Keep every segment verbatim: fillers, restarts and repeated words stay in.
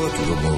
durumu.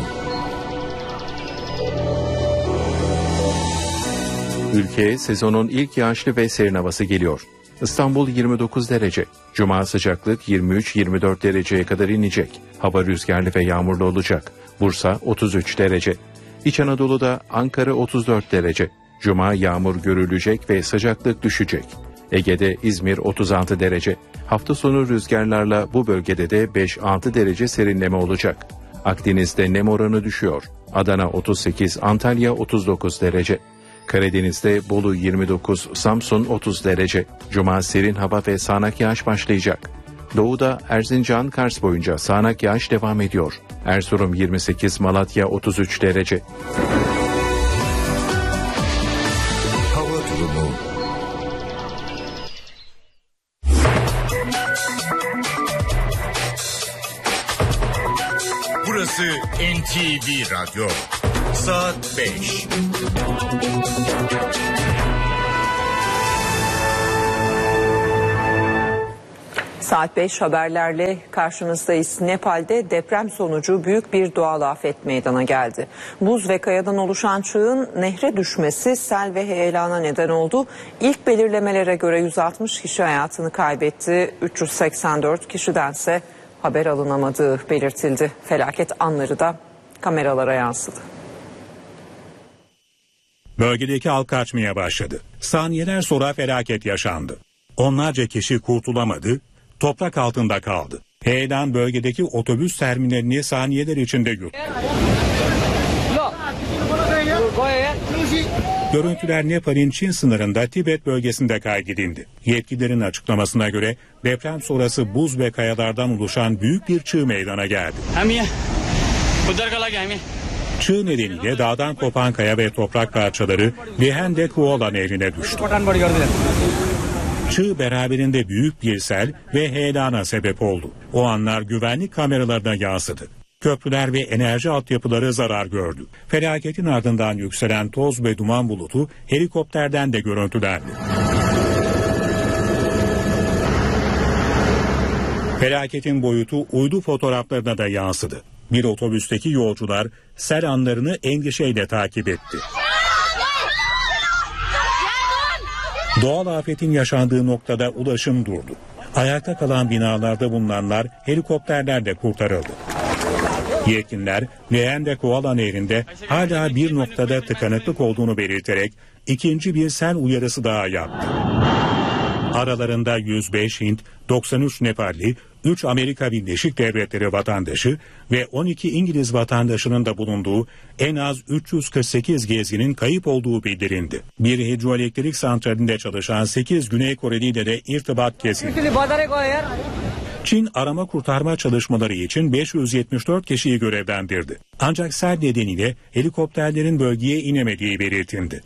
Ülkeye sezonun ilk yağışlı ve serin havası geliyor. İstanbul yirmi dokuz derece. Cuma sıcaklık yirmi üç yirmi dört dereceye kadar inecek. Hava rüzgarlı ve yağmurlu olacak. Bursa otuz üç derece. İç Anadolu'da Ankara otuz dört derece. Cuma yağmur görülecek ve sıcaklık düşecek. Ege'de İzmir otuz altı derece. Hafta sonu rüzgarlarla bu bölgede de beş altı derece serinleme olacak. Akdeniz'de nem oranı düşüyor. Adana otuz sekiz, Antalya otuz dokuz derece. Karadeniz'de Bolu yirmi dokuz, Samsun otuz derece. Cuma serin hava ve sağanak yağış başlayacak. Doğuda Erzincan, Kars boyunca sağanak yağış devam ediyor. Erzurum yirmi sekiz, Malatya otuz üç derece. Hava durumu. Burası N T V Radyo. Saat beş. Saat beş haberlerle karşınızdayız. Nepal'de deprem sonucu büyük bir doğal afet meydana geldi. Buz ve kayadan oluşan çığın nehre düşmesi sel ve heyelana neden oldu. İlk belirlemelere göre yüz altmış kişi hayatını kaybetti. üç yüz seksen dört kişidense haber alınamadığı belirtildi. Felaket anları da kameralara yansıdı. Bölgedeki halk kaçmaya başladı. Saniyeler sonra felaket yaşandı. Onlarca kişi kurtulamadı, toprak altında kaldı. Heyelan bölgedeki otobüs terminalini saniyeler içinde yuttu. Görüntüler Nepal'in Çin sınırında Tibet bölgesinde kaydedildi. Yetkililerin açıklamasına göre deprem sonrası buz ve kayalardan oluşan büyük bir çığ meydana geldi. Çığ nedeniyle dağdan kopan kaya ve toprak parçaları Lihende Kuala nehrine düştü. Çığ beraberinde büyük bir sel ve heyelana sebep oldu. O anlar güvenlik kameralarına yansıdı. Köprüler ve enerji altyapıları zarar gördü. Felaketin ardından yükselen toz ve duman bulutu helikopterden de görüntülendi. Felaketin boyutu uydu fotoğraflarına da yansıdı. Bir otobüsteki yolcular sel anlarını endişeyle takip etti. Doğal afetin yaşandığı noktada ulaşım durdu. Ayakta kalan binalarda bulunanlar helikopterlerle kurtarıldı. Yetkililer Lihende Kuala nehrinde hala bir noktada tıkanıklık olduğunu belirterek ikinci bir sel uyarısı daha yaptı. Aralarında yüz beş Hint, doksan üç Nepalli, üç Amerika Birleşik Devletleri vatandaşı ve on iki İngiliz vatandaşının da bulunduğu en az üç yüz kırk sekiz gezginin kayıp olduğu bildirildi. Bir hidroelektrik santralinde çalışan sekiz Güney Koreli ile de irtibat kesildi. Çin arama kurtarma çalışmaları için beş yüz yetmiş dört kişiyi görevlendirdi. Ancak sel nedeniyle helikopterlerin bölgeye inemediği belirtildi.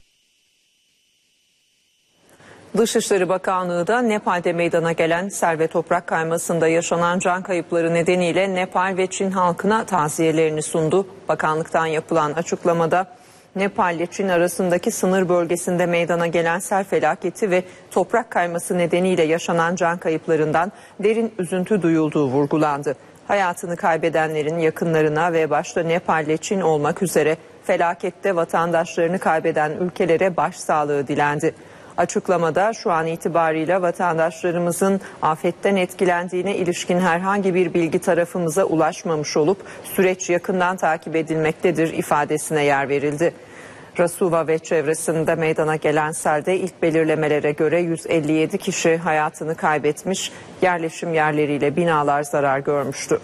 Dışişleri Bakanlığı da Nepal'de meydana gelen sel ve toprak kaymasında yaşanan can kayıpları nedeniyle Nepal ve Çin halkına taziyelerini sundu. Bakanlıktan yapılan açıklamada Nepal ile Çin arasındaki sınır bölgesinde meydana gelen sel felaketi ve toprak kayması nedeniyle yaşanan can kayıplarından derin üzüntü duyulduğu vurgulandı. Hayatını kaybedenlerin yakınlarına ve başta Nepal ile Çin olmak üzere felakette vatandaşlarını kaybeden ülkelere başsağlığı dilendi. Açıklamada şu an itibarıyla vatandaşlarımızın afetten etkilendiğine ilişkin herhangi bir bilgi tarafımıza ulaşmamış olup süreç yakından takip edilmektedir ifadesine yer verildi. Rasuva ve çevresinde meydana gelen selde ilk belirlemelere göre yüz elli yedi kişi hayatını kaybetmiş, yerleşim yerleriyle binalar zarar görmüştü.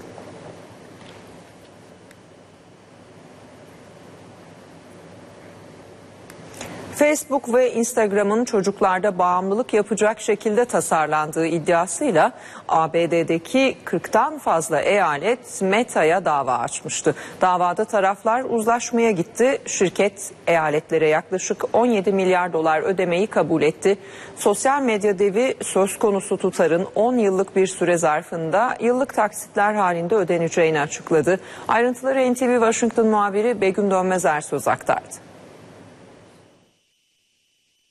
Facebook ve Instagram'ın çocuklarda bağımlılık yapacak şekilde tasarlandığı iddiasıyla A B D'deki kırktan fazla eyalet Meta'ya dava açmıştı. Davada taraflar uzlaşmaya gitti. Şirket eyaletlere yaklaşık on yedi milyar dolar ödemeyi kabul etti. Sosyal medya devi söz konusu tutarın on yıllık bir süre zarfında yıllık taksitler halinde ödeneceğini açıkladı. Ayrıntıları N T V Washington muhabiri Begüm Dönmez Ersoz aktardı.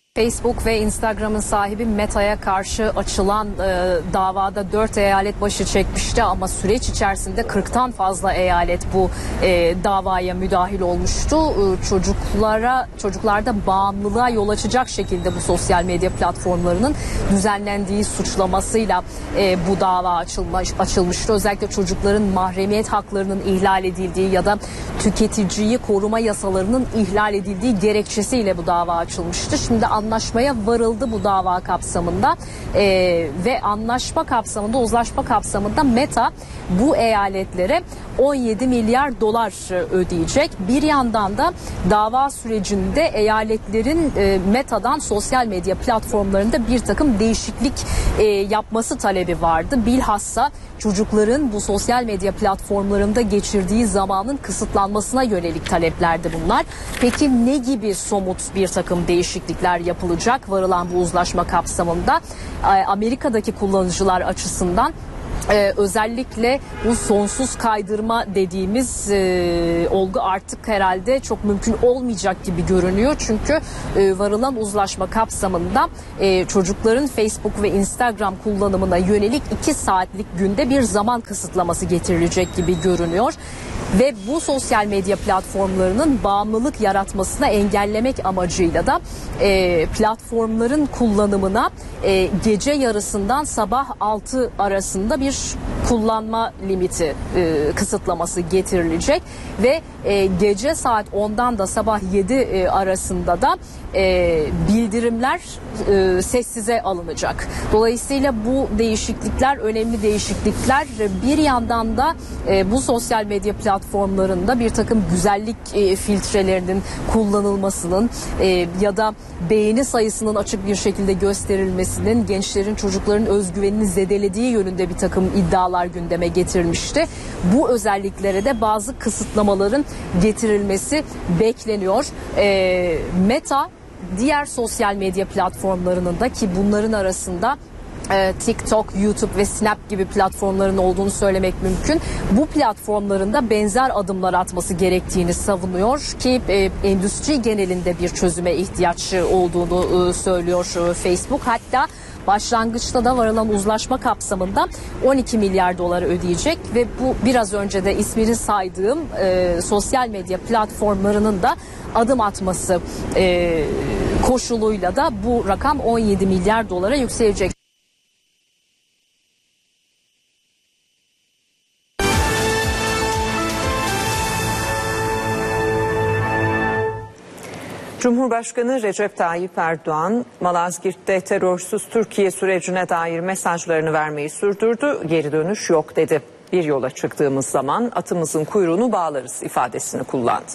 Facebook ve Instagram'ın sahibi Meta'ya karşı açılan e, davada dört eyalet başı çekmişti ama süreç içerisinde kırktan fazla eyalet bu e, davaya müdahil olmuştu. E, çocuklara çocuklarda bağımlılığa yol açacak şekilde bu sosyal medya platformlarının düzenlendiği suçlamasıyla e, bu dava açılmış, açılmıştı. Özellikle çocukların mahremiyet haklarının ihlal edildiği ya da tüketiciyi koruma yasalarının ihlal edildiği gerekçesiyle bu dava açılmıştı. Şimdi anlaşmaya varıldı bu dava kapsamında ee, ve anlaşma kapsamında, uzlaşma kapsamında Meta bu eyaletlere on yedi milyar dolar ödeyecek. Bir yandan da dava sürecinde eyaletlerin e, Meta'dan sosyal medya platformlarında bir takım değişiklik e, yapması talebi vardı. Bilhassa çocukların bu sosyal medya platformlarında geçirdiği zamanın kısıtlanmasına yönelik taleplerdi bunlar. Peki ne gibi somut bir takım değişiklikler yapılacak varılan bu uzlaşma kapsamında? Amerika'daki kullanıcılar açısından Ee, özellikle bu sonsuz kaydırma dediğimiz e, olgu artık herhalde çok mümkün olmayacak gibi görünüyor. Çünkü e, varılan uzlaşma kapsamında e, çocukların Facebook ve Instagram kullanımına yönelik iki saatlik günde bir zaman kısıtlaması getirilecek gibi görünüyor. Ve bu sosyal medya platformlarının bağımlılık yaratmasına engellemek amacıyla da e, platformların kullanımına e, gece yarısından sabah altı arasında bir kullanma limiti e, kısıtlaması getirilecek ve e, gece saat ondan da sabah yedi e, arasında da e, bildirimler e, sessize alınacak. Dolayısıyla bu değişiklikler önemli değişiklikler. Bir yandan da e, bu sosyal medya platformlarında bir takım güzellik e, filtrelerinin kullanılmasının e, ya da beğeni sayısının açık bir şekilde gösterilmesinin gençlerin, çocukların özgüvenini zedelediği yönünde bir takım iddialar gündeme getirilmişti. Bu özelliklere de bazı kısıtlamaların getirilmesi bekleniyor. E, Meta diğer sosyal medya platformlarının da, ki bunların arasında TikTok, YouTube ve Snap gibi platformların olduğunu söylemek mümkün. Bu platformlarında benzer adımlar atması gerektiğini savunuyor ki e, endüstri genelinde bir çözüme ihtiyaç olduğunu e, söylüyor e, Facebook. Hatta başlangıçta da varılan uzlaşma kapsamında on iki milyar doları ödeyecek ve bu biraz önce de ismini saydığım e, sosyal medya platformlarının da adım atması e, koşuluyla da bu rakam on yedi milyar dolara yükselecek. Cumhurbaşkanı Recep Tayyip Erdoğan, Malazgirt'te terörsüz Türkiye sürecine dair mesajlarını vermeyi sürdürdü. Geri dönüş yok dedi. Bir yola çıktığımız zaman atımızın kuyruğunu bağlarız ifadesini kullandı.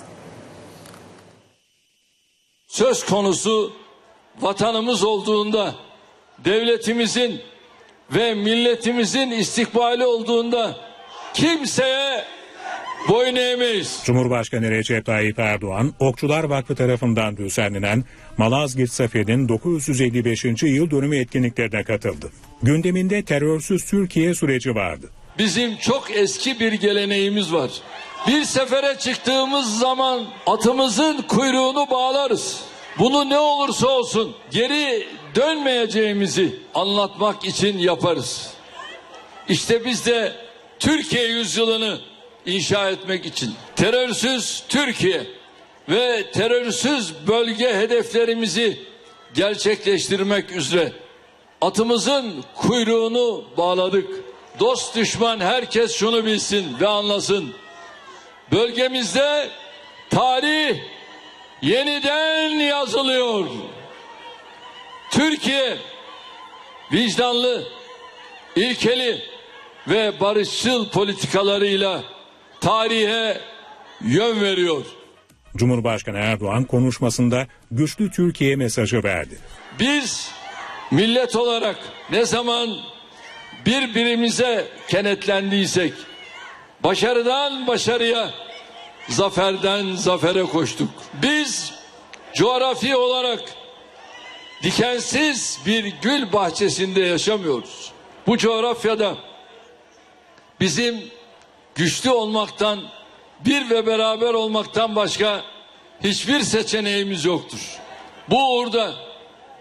Söz konusu vatanımız olduğunda, devletimizin ve milletimizin istikbali olduğunda kimseye boyun eğmeyiz. Cumhurbaşkanı Recep Tayyip Erdoğan, Okçular Vakfı tarafından düzenlenen Malazgirt Zaferi'nin dokuz yüz elli beşinci yıl dönümü etkinliklerine katıldı. Gündeminde terörsüz Türkiye süreci vardı. Bizim çok eski bir geleneğimiz var. Bir sefere çıktığımız zaman atımızın kuyruğunu bağlarız. Bunu ne olursa olsun geri dönmeyeceğimizi anlatmak için yaparız. İşte biz de Türkiye yüzyılını inşa etmek için terörsüz Türkiye ve terörsüz bölge hedeflerimizi gerçekleştirmek üzere atımızın kuyruğunu bağladık. Dost düşman herkes şunu bilsin ve anlasın. Bölgemizde tarih yeniden yazılıyor. Türkiye vicdanlı, ilkeli ve barışçıl politikalarıyla tarihe yön veriyor. Cumhurbaşkanı Erdoğan konuşmasında güçlü Türkiye mesajı verdi. Biz millet olarak ne zaman birbirimize kenetlendiysek başarıdan başarıya, zaferden zafere koştuk. Biz coğrafi olarak dikensiz bir gül bahçesinde yaşamıyoruz. Bu coğrafyada bizim güçlü olmaktan, bir ve beraber olmaktan başka hiçbir seçeneğimiz yoktur. Bu uğurda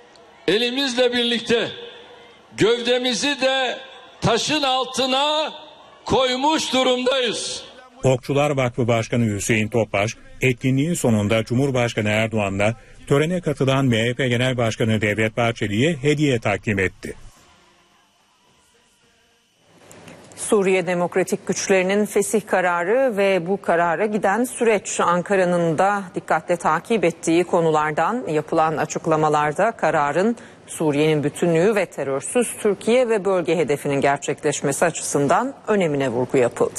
elimizle birlikte gövdemizi de taşın altına koymuş durumdayız. Okçular Vakfı Başkanı Hüseyin Topbaş, etkinliğin sonunda Cumhurbaşkanı Erdoğan'la törene katılan M H P Genel Başkanı Devlet Bahçeli'ye hediye takdim etti. Suriye Demokratik Güçlerinin fesih kararı ve bu karara giden süreç, Ankara'nın da dikkatle takip ettiği konulardan yapılan açıklamalarda kararın Suriye'nin bütünlüğü ve terörsüz Türkiye ve bölge hedefinin gerçekleşmesi açısından önemine vurgu yapıldı.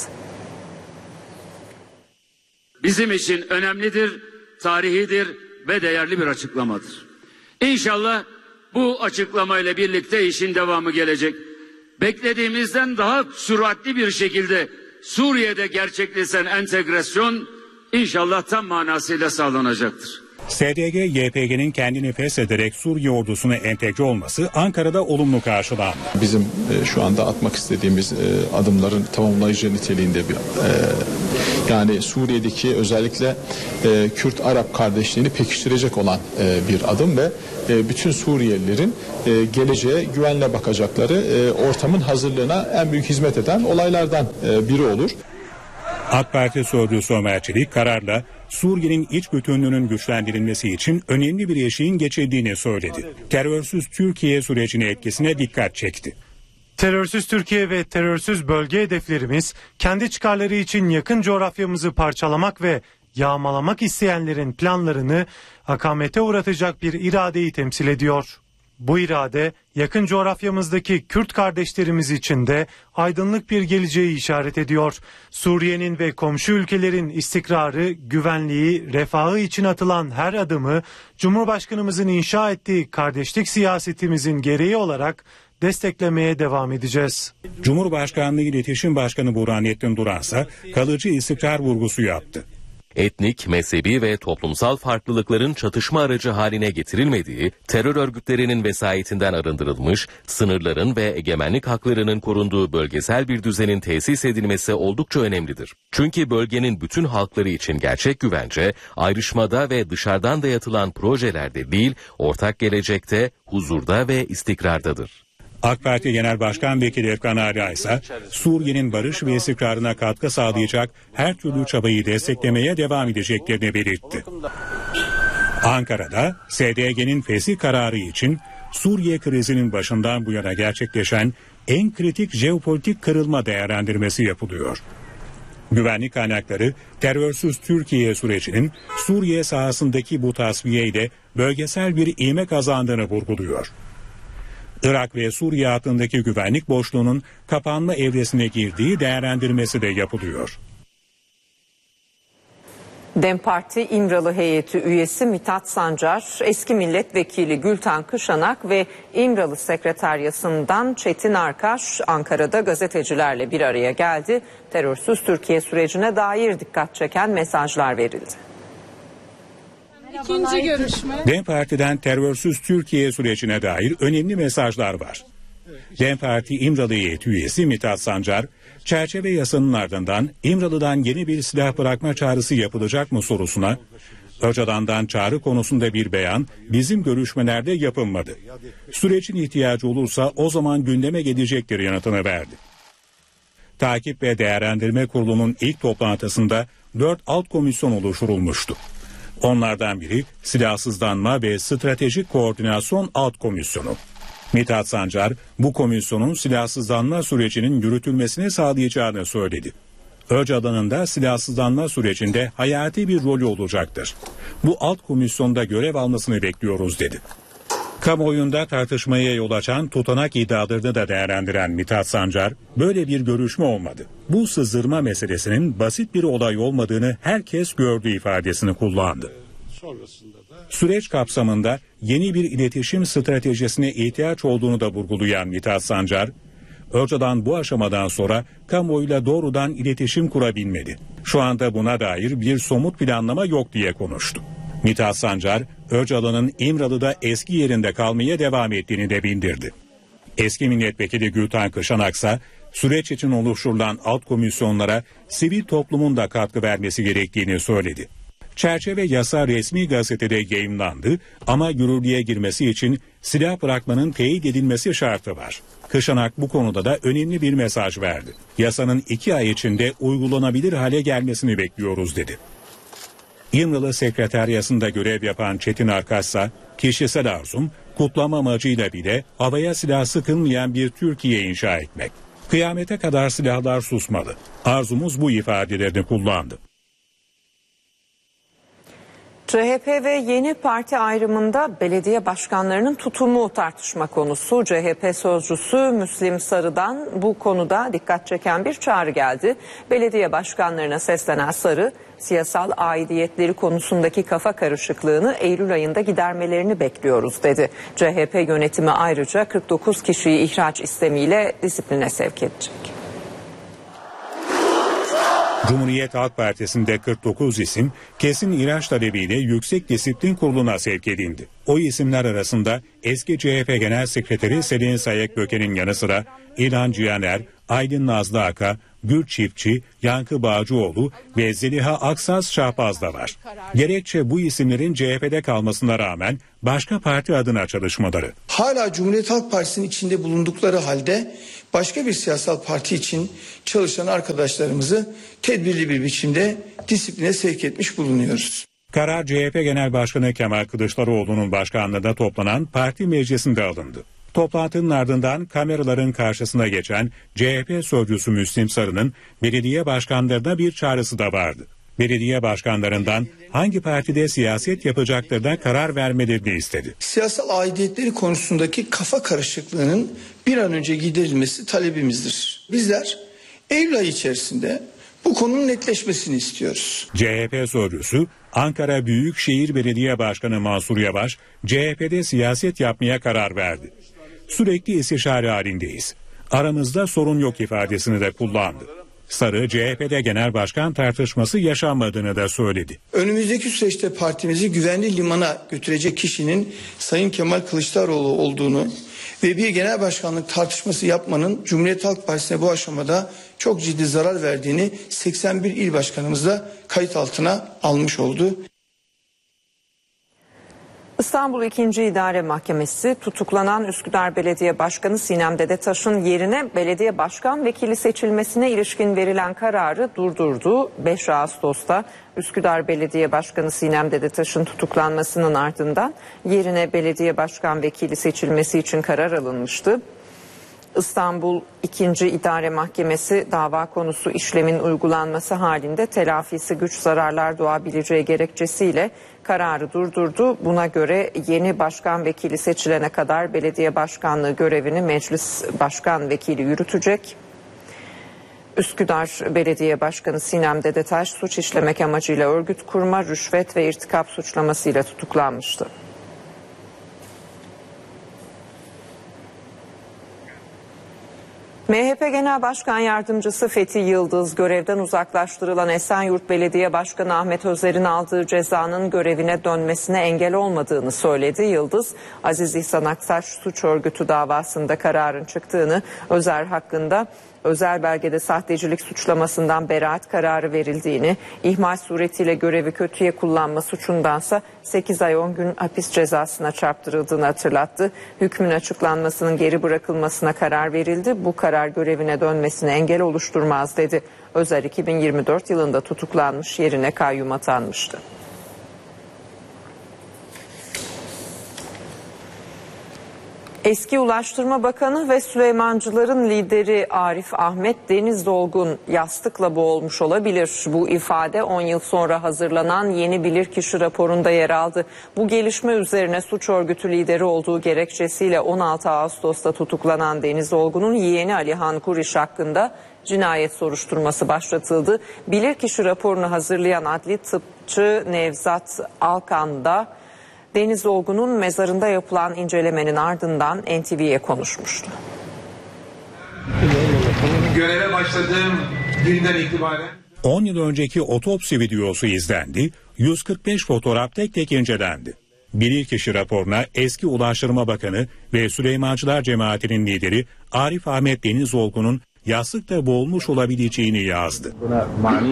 Bizim için önemlidir, tarihidir ve değerli bir açıklamadır. İnşallah bu açıklamayla birlikte işin devamı gelecek. Beklediğimizden daha süratli bir şekilde Suriye'de gerçekleşen entegrasyon inşallah tam manasıyla sağlanacaktır. S D G Y P G'nin kendini feshederek Suriye ordusuna entegre olması Ankara'da olumlu karşılandı. Bizim e, şu anda atmak istediğimiz e, adımların tamamlayıcı niteliğinde bir e, yani Suriye'deki özellikle e, Kürt-Arap kardeşliğini pekiştirecek olan e, bir adım ve e, bütün Suriyelilerin e, geleceğe güvenle bakacakları e, ortamın hazırlığına en büyük hizmet eden olaylardan e, biri olur. AK Parti sözcüsü Ömer Çelik kararla Suriye'nin iç bütünlüğünün güçlendirilmesi için önemli bir eşiğin geçildiğini söyledi. Terörsüz Türkiye sürecine etkisine dikkat çekti. Terörsüz Türkiye ve terörsüz bölge hedeflerimiz kendi çıkarları için yakın coğrafyamızı parçalamak ve yağmalamak isteyenlerin planlarını akamete uğratacak bir iradeyi temsil ediyor. Bu irade yakın coğrafyamızdaki Kürt kardeşlerimiz için de aydınlık bir geleceği işaret ediyor. Suriye'nin ve komşu ülkelerin istikrarı, güvenliği, refahı için atılan her adımı Cumhurbaşkanımızın inşa ettiği kardeşlik siyasetimizin gereği olarak desteklemeye devam edeceğiz. Cumhurbaşkanlığı İletişim Başkanı Burhanettin Duran ise kalıcı istikrar vurgusu yaptı. Etnik, mezhebi ve toplumsal farklılıkların çatışma aracı haline getirilmediği, terör örgütlerinin vesayetinden arındırılmış, sınırların ve egemenlik haklarının korunduğu bölgesel bir düzenin tesis edilmesi oldukça önemlidir. Çünkü bölgenin bütün halkları için gerçek güvence, ayrışmada ve dışarıdan dayatılan projelerde değil, ortak gelecekte, huzurda ve istikrardadır. AK Parti Genel Başkan Vekili Efkan Ala ise Suriye'nin barış ve istikrarına katkı sağlayacak her türlü çabayı desteklemeye devam edeceklerini belirtti. Ankara'da S D G'nin fesih kararı için Suriye krizinin başından bu yana gerçekleşen en kritik jeopolitik kırılma değerlendirmesi yapılıyor. Güvenlik kaynakları terörsüz Türkiye sürecinin Suriye sahasındaki bu tasfiyeyle bölgesel bir ivme kazandığını vurguluyor. Irak ve Suriye hattındaki güvenlik boşluğunun kapanma evresine girdiği değerlendirmesi de yapılıyor. DEM Parti İmralı heyeti üyesi Mithat Sancar, eski milletvekili Gülten Kışanak ve İmralı Sekreteryası'ndan Çetin Arkaş Ankara'da gazetecilerle bir araya geldi. Terörsüz Türkiye sürecine dair dikkat çeken mesajlar verildi. İkinci görüşme. DEM Parti'den terörsüz Türkiye sürecine dair önemli mesajlar var. DEM Parti İmralı heyeti üyesi Mithat Sancar, çerçeve yasanın ardından İmralı'dan yeni bir silah bırakma çağrısı yapılacak mı sorusuna, Öcalan'dan çağrı konusunda bir beyan bizim görüşmelerde yapılmadı. Sürecin ihtiyacı olursa o zaman gündeme gelecektir yanıtını verdi. Takip ve Değerlendirme Kurulu'nun ilk toplantısında dört alt komisyon oluşturulmuştu. Onlardan biri Silahsızlanma ve Stratejik Koordinasyon Alt Komisyonu. Mithat Sancar bu komisyonun silahsızlanma sürecinin yürütülmesini sağlayacağını söyledi. Öcalan'ın da silahsızlanma sürecinde hayati bir rolü olacaktır. Bu alt komisyonda görev almasını bekliyoruz dedi. Kamuoyunda tartışmaya yol açan tutanak iddialarını da değerlendiren Mithat Sancar, böyle bir görüşme olmadı. Bu sızdırma meselesinin basit bir olay olmadığını herkes gördü ifadesini kullandı. Süreç kapsamında yeni bir iletişim stratejisine ihtiyaç olduğunu da vurgulayan Mithat Sancar, Öcalan bu aşamadan sonra kamuoyuyla doğrudan iletişim kurabilmedi. Şu anda buna dair bir somut planlama yok diye konuştu. Mithat Sancar, Öcalan'ın İmralı'da eski yerinde kalmaya devam ettiğini de bildirdi. Eski milletvekili Gülten Kışanak ise süreç için oluşturulan alt komisyonlara sivil toplumun da katkı vermesi gerektiğini söyledi. Çerçeve yasa resmi gazetede yayımlandı ama yürürlüğe girmesi için silah bırakmanın teyit edilmesi şartı var. Kışanak bu konuda da önemli bir mesaj verdi. Yasanın iki ay içinde uygulanabilir hale gelmesini bekliyoruz dedi. İmralı Sekreteryası'nda görev yapan Çetin Arkaç'sa kişisel arzum kutlama amacıyla bile havaya silah sıkılmayan bir Türkiye inşa etmek. Kıyamete kadar silahlar susmalı. Arzumuz bu ifadelerini kullandı. C H P ve Yeni Parti ayrımında belediye başkanlarının tutumu tartışma konusu. C H P sözcüsü Müslim Sarı'dan bu konuda dikkat çeken bir çağrı geldi. Belediye başkanlarına seslenen Sarı, siyasal aidiyetleri konusundaki kafa karışıklığını Eylül ayında gidermelerini bekliyoruz dedi. C H P yönetimi ayrıca kırk dokuz kişiyi ihraç istemiyle disipline sevk edecek. Cumhuriyet Halk Partisi'nde kırk dokuz isim kesin ihraç talebiyle Yüksek Disiplin Kurulu'na sevk edildi. O isimler arasında eski C H P Genel Sekreteri Selin Sayekböke'nin yanı sıra İlhan Cihaner, Aydın Nazlı Aka, Gül Çiftçi, Yankı Bağcıoğlu ve Zeliha Aksaz Şahbaz da var. Gerekçe bu isimlerin C H P'de kalmasına rağmen başka parti adına çalışmaları. Hala Cumhuriyet Halk Partisi'nin içinde bulundukları halde başka bir siyasal parti için çalışan arkadaşlarımızı tedbirli bir biçimde disipline sevk etmiş bulunuyoruz. Karar C H P Genel Başkanı Kemal Kılıçdaroğlu'nun başkanlığında toplanan parti meclisinde alındı. Toplantının ardından kameraların karşısına geçen C H P sözcüsü Müslim Sarı'nın belediye başkanlarına bir çağrısı da vardı. Belediye başkanlarından hangi partide siyaset yapacaklarına karar vermelerini istedi. Siyasal aidiyetleri konusundaki kafa karışıklığının bir an önce giderilmesi talebimizdir. Bizler Eylül ayı içerisinde bu konunun netleşmesini istiyoruz. C H P sözcüsü Ankara Büyükşehir Belediye Başkanı Mansur Yavaş, C H P'de siyaset yapmaya karar verdi. Sürekli istişare halindeyiz. Aramızda sorun yok ifadesini de kullandı. Sarı, C H P'de genel başkan tartışması yaşanmadığını da söyledi. Önümüzdeki süreçte partimizi güvenli limana götürecek kişinin Sayın Kemal Kılıçdaroğlu olduğunu ve bir genel başkanlık tartışması yapmanın Cumhuriyet Halk Partisi'ne bu aşamada çok ciddi zarar verdiğini seksen bir il başkanımız da kayıt altına almış oldu. İstanbul ikinci İdare Mahkemesi tutuklanan Üsküdar Belediye Başkanı Sinem Dedetaş'ın yerine belediye başkan vekili seçilmesine ilişkin verilen kararı durdurdu. beş Ağustos'ta Üsküdar Belediye Başkanı Sinem Dedetaş'ın tutuklanmasının ardından yerine belediye başkan vekili seçilmesi için karar alınmıştı. İstanbul ikinci İdare Mahkemesi dava konusu işlemin uygulanması halinde telafisi güç zararlar doğabileceği gerekçesiyle kararı durdurdu. Buna göre yeni başkan vekili seçilene kadar belediye başkanlığı görevini meclis başkan vekili yürütecek. Üsküdar Belediye Başkanı Sinem Dedetaş suç işlemek amacıyla örgüt kurma, rüşvet ve irtikap suçlamasıyla tutuklanmıştı. M H P Genel Başkan Yardımcısı Fethi Yıldız, görevden uzaklaştırılan Esenyurt Belediye Başkanı Ahmet Özer'in aldığı cezanın görevine dönmesine engel olmadığını söyledi. Yıldız, Aziz İhsan Aksaç suç örgütü davasında kararın çıktığını, Özer hakkında özel belgede sahtecilik suçlamasından beraat kararı verildiğini, ihmal suretiyle görevi kötüye kullanma suçundansa sekiz ay on gün hapis cezasına çarptırıldığını hatırlattı. Hükmün açıklanmasının geri bırakılmasına karar verildi. Bu karar görevine dönmesine engel oluşturmaz dedi. Özer iki bin yirmi dört yılında tutuklanmış, yerine kayyum atanmıştı. Eski Ulaştırma Bakanı ve Süleymancıların lideri Arif Ahmet Deniz Dolgun yastıkla boğulmuş olabilir. Bu ifade on yıl sonra hazırlanan yeni bilirkişi raporunda yer aldı. Bu gelişme üzerine suç örgütü lideri olduğu gerekçesiyle on altı Ağustos'ta tutuklanan Deniz Dolgun'un yeğeni Alihan Kuriş hakkında cinayet soruşturması başlatıldı. Bilirkişi raporunu hazırlayan adli tıpçı Nevzat Alkan da Deniz Dolgun'un mezarında yapılan incelemenin ardından N T V'ye konuşmuştu. Göreve başladığım günden itibaren on yıl önceki otopsi videosu izlendi, yüz kırk beş fotoğraf tek tek incelendi. Bilirkişi raporuna eski Ulaştırma Bakanı ve Süleymancılar Cemaati'nin lideri Arif Ahmet Deniz Dolgun'un yastıkta boğulmuş olabileceğini yazdı.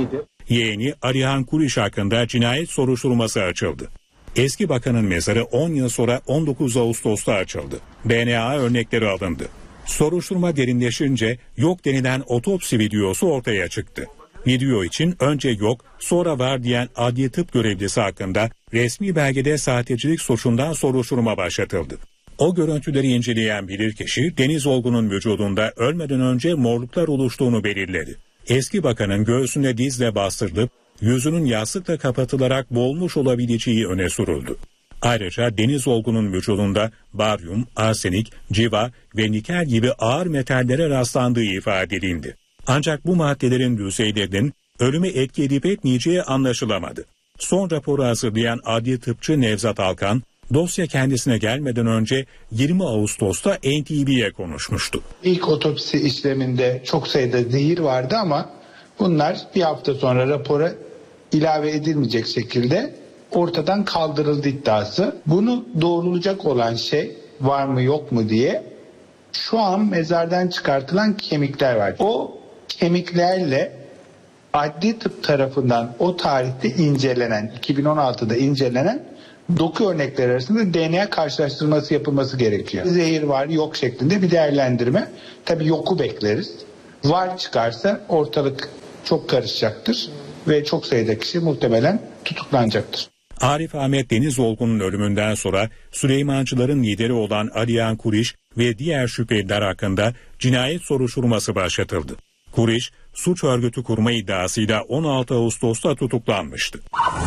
Yeğeni Alihan Kuriş hakkında cinayet soruşturması açıldı. Eski bakanın mezarı on yıl sonra on dokuz Ağustos'ta açıldı. D N A örnekleri alındı. Soruşturma derinleşince yok denilen otopsi videosu ortaya çıktı. Video için önce yok sonra var diyen adli tıp görevlisi hakkında resmi belgede sahtecilik suçundan soruşturma başlatıldı. O görüntüleri inceleyen bilirkişi Deniz Olgun'un vücudunda ölmeden önce morluklar oluştuğunu belirledi. Eski bakanın göğsüne dizle bastırılıp yüzünün yastıkla kapatılarak boğulmuş olabileceği öne sürüldü. Ayrıca Deniz Olgun'un vücudunda baryum, arsenik, civa ve nikel gibi ağır metallere rastlandığı ifade edildi. Ancak bu maddelerin düzeylerinin ölümü etki edip etmeyeceği anlaşılamadı. Son raporu hazırlayan adli tıpçı Nevzat Alkan, dosya kendisine gelmeden önce yirmi Ağustos'ta N T V'ye konuşmuştu. İlk otopsi işleminde çok sayıda zehir vardı ama bunlar bir hafta sonra rapora ilave edilmeyecek şekilde ortadan kaldırıldı iddiası. Bunu doğrulayacak olan şey var mı yok mu diye şu an mezardan çıkartılan kemikler var. O kemiklerle adli tıp tarafından o tarihte incelenen, iki bin on altıda incelenen doku örnekleri arasında D N A karşılaştırması yapılması gerekiyor. Zehir var yok şeklinde bir değerlendirme. Tabii yoku bekleriz. Var çıkarsa ortalık çok karışacaktır ve çok sayıda kişi muhtemelen tutuklanacaktır. Arif Ahmet Deniz Olgun'un ölümünden sonra Süleymancıların lideri olan Alihan Kuriş ve diğer şüpheliler hakkında cinayet soruşturması başlatıldı. Kuriş, suç örgütü kurma iddiasıyla on altı Ağustos'ta tutuklanmıştı.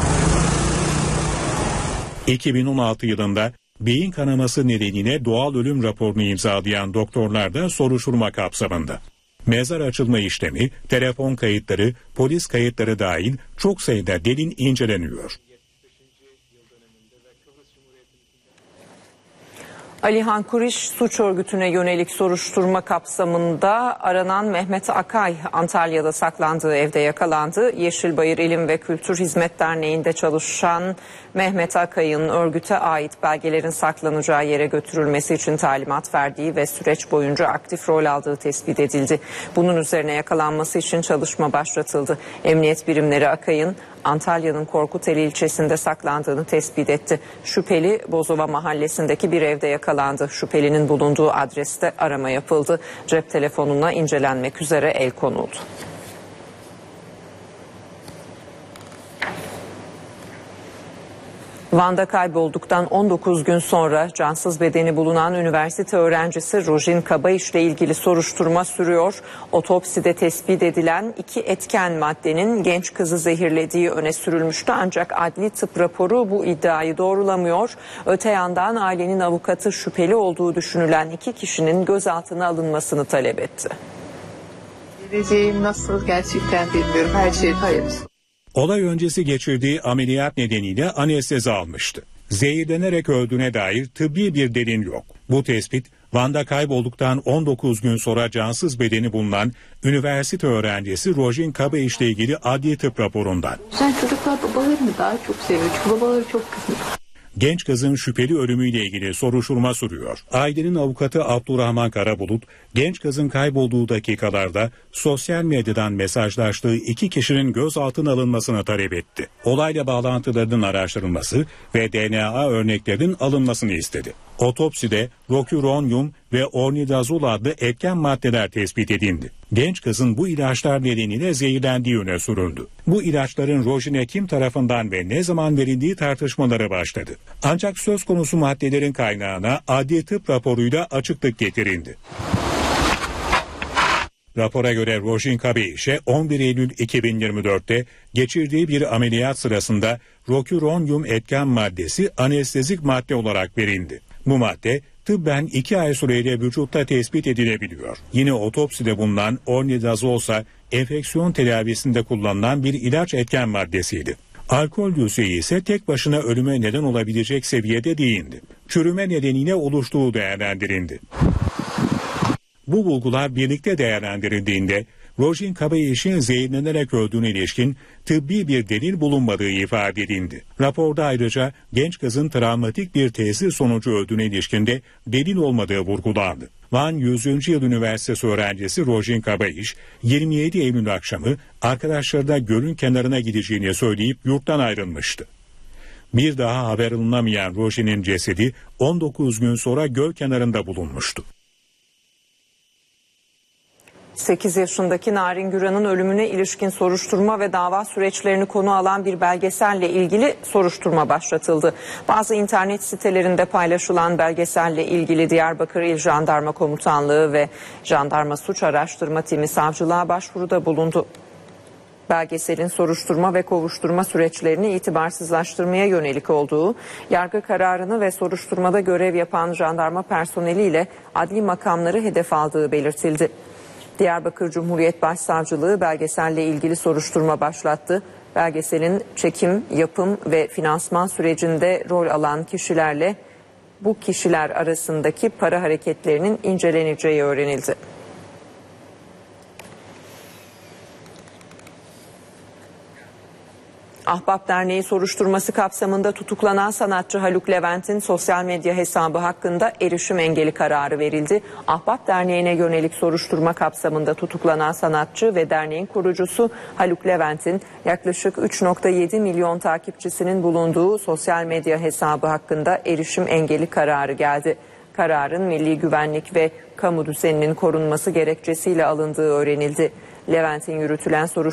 iki bin on altı yılında beyin kanaması nedeniyle doğal ölüm raporunu imzalayan doktorlar da soruşturma kapsamında. Mezar açılma işlemi, telefon kayıtları, polis kayıtları dahil çok sayıda delil inceleniyor. Alihan Kuriş suç örgütüne yönelik soruşturma kapsamında aranan Mehmet Akay Antalya'da saklandığı evde yakalandı. Yeşilbayır İlim ve Kültür Hizmet Derneği'nde çalışan Mehmet Akay'ın örgüte ait belgelerin saklanacağı yere götürülmesi için talimat verdiği ve süreç boyunca aktif rol aldığı tespit edildi. Bunun üzerine yakalanması için çalışma başlatıldı. Emniyet birimleri Akay'ın Antalya'nın Korkuteli ilçesinde saklandığını tespit etti. Şüpheli Bozova mahallesindeki bir evde yakalandı. Şüphelinin bulunduğu adreste arama yapıldı. Cep telefonuna incelenmek üzere el konuldu. Van'da kaybolduktan on dokuz gün sonra cansız bedeni bulunan üniversite öğrencisi Rojin Kabayiş'le ilgili soruşturma sürüyor. Otopside tespit edilen iki etken maddenin genç kızı zehirlediği öne sürülmüştü ancak adli tıp raporu bu iddiayı doğrulamıyor. Öte yandan ailenin avukatı şüpheli olduğu düşünülen iki kişinin gözaltına alınmasını talep etti. Geleceğim nasıl gerçekten bilmiyorum, her şey hayırlısı. Olay öncesi geçirdiği ameliyat nedeniyle anestezi almıştı. Zehirlenerek öldüğüne dair tıbbi bir delil yok. Bu tespit Van'da kaybolduktan on dokuz gün sonra cansız bedeni bulunan üniversite öğrencisi Rojin Kabayiş'le ilgili adli tıp raporundan. Sen çocuklar babalarını daha çok seviyor çünkü babaları çok kızıyor. Genç kızın şüpheli ölümüyle ilgili soruşturma sürüyor. Ailenin avukatı Abdurrahman Karabulut, genç kızın kaybolduğu dakikalarda sosyal medyadan mesajlaştığı iki kişinin gözaltına alınmasını talep etti. Olayla bağlantılarının araştırılması ve D N A örneklerinin alınmasını istedi. Otopside roküronyum ve ornidazol adlı etken maddeler tespit edildi. Genç kızın bu ilaçlar nedeniyle zehirlendiği öne sürüldü. Bu ilaçların Rojin'e kim tarafından ve ne zaman verildiği tartışmaları başladı. Ancak söz konusu maddelerin kaynağına adli tıp raporuyla açıklık getirildi. Rapora göre Rojin Kabayiş'e on bir Eylül iki bin yirmi dörtte geçirdiği bir ameliyat sırasında roküronyum etken maddesi anestezik madde olarak verildi. Bu madde tıbben iki ay süreyle vücutta tespit edilebiliyor. Yine otopside bulunan ornidazol ise enfeksiyon tedavisinde kullanılan bir ilaç etken maddesiydi. Alkol düzeyi ise tek başına ölüme neden olabilecek seviyede değildi. Çürüme nedeniyle oluştuğu değerlendirildi. Bu bulgular birlikte değerlendirildiğinde Rojin Kabayiş'in zehirlenerek öldüğüne ilişkin tıbbi bir delil bulunmadığı ifade edildi. Raporda ayrıca genç kızın travmatik bir tesis sonucu öldüğüne ilişkin de delil olmadığı vurgulandı. Van yüzüncü yıl üniversitesi öğrencisi Rojin Kabayiş yirmi yedi Eylül akşamı arkadaşlarına gölün kenarına gideceğini söyleyip yurttan ayrılmıştı. Bir daha haber alınamayan Rojin'in cesedi on dokuz gün sonra göl kenarında bulunmuştu. sekiz yaşındaki Narin Güran'ın ölümüne ilişkin soruşturma ve dava süreçlerini konu alan bir belgeselle ilgili soruşturma başlatıldı. Bazı internet sitelerinde paylaşılan belgeselle ilgili Diyarbakır İl Jandarma Komutanlığı ve Jandarma Suç Araştırma Timi savcılığa başvuruda bulundu. Belgeselin soruşturma ve kovuşturma süreçlerini itibarsızlaştırmaya yönelik olduğu, yargı kararını ve soruşturmada görev yapan jandarma personeliyle adli makamları hedef aldığı belirtildi. Diyarbakır Cumhuriyet Başsavcılığı belgeselle ilgili soruşturma başlattı. Belgeselin çekim, yapım ve finansman sürecinde rol alan kişilerle bu kişiler arasındaki para hareketlerinin inceleneceği öğrenildi. Ahbap Derneği soruşturması kapsamında tutuklanan sanatçı Haluk Levent'in sosyal medya hesabı hakkında erişim engeli kararı verildi. Ahbap Derneği'ne yönelik soruşturma kapsamında tutuklanan sanatçı ve derneğin kurucusu Haluk Levent'in yaklaşık üç nokta yedi milyon takipçisinin bulunduğu sosyal medya hesabı hakkında erişim engeli kararı geldi. Kararın milli güvenlik ve kamu düzeninin korunması gerekçesiyle alındığı öğrenildi. Levent'in yürütülen soruşturma